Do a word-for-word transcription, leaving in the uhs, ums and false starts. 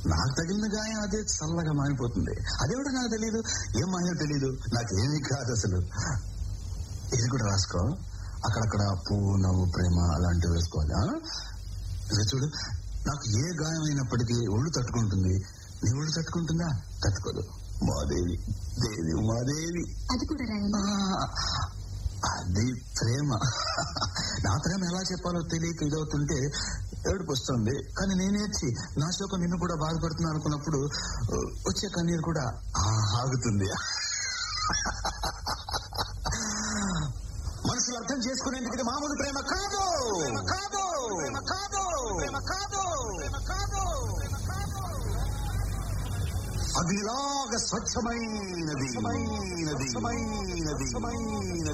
నాకు తగిలిన గాయం అదే చల్లగా మారిపోతుంది. అదేవిడ నాకు తెలియదు, ఏం మాయో తెలియదు, నాకేమీ కాదు అసలు. ఇది కూడా రాసుకో, అక్కడక్కడ పువ్వు, నవ్వు, ప్రేమ అలాంటివి వేసుకోవాలి. ఇక చూడు, నాకు ఏ గాయం అయినప్పటికీ ఒళ్ళు తట్టుకుంటుంది. నీ ఒళ్ళు తట్టుకుంటుందా? తట్టుకోదు. మాదేవి, దేవి ఉమాదేవి. అది కూడా రాయండి. అది ప్రేమ. నా ప్రేమ ఎలా చెప్పాలో తెలియక ఇదవుతుంటే ఏడుపు వస్తుంది. కానీ నేనేర్చి నా శోకం నిన్ను కూడా బాధపడుతున్నా అనుకున్నప్పుడు వచ్చే కన్నీరు కూడా ఆగుతుంది. మనసులు అర్థం చేసుకునేందుకు ఇది మామూలు ప్రేమ కాదు, కాదు, కాదు, కాదు, కాదు. అగ్నిలాగా స్వచ్ఛమైనది.